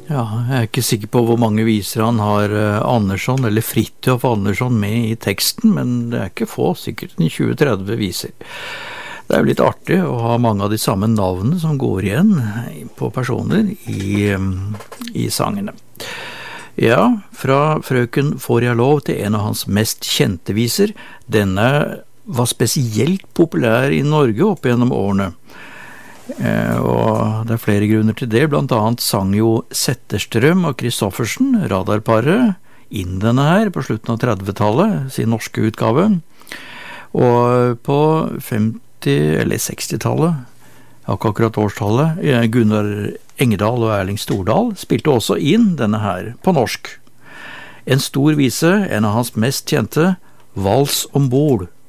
Ja, jeg er ikke sikker på hvor mange viser han har Andersson eller Fridtjof Andersson med i teksten, men det er ikke få, sikkert 20-30 viser. Det er jo litt artig å ha mange av de samme navnene som går igjen på personer i sangene. Ja, fra Frøken får jeg lov til en av hans mest kjente viser. Denne var spesielt populær i Norge opp gjennom årene. Og det er flere grunner til det. Blant annet sang jo Zetterstrøm og Kristoffersen, radarparet, inn denne her på slutten av 30-tallet, sin norske utgave. Og på 50- eller 60-tallet, akkurat årstallet, Gunnar Engedal og Erling Stordal spilte også inn denne her på norsk. En stor vise, en av hans mest kjente, Vals om bord.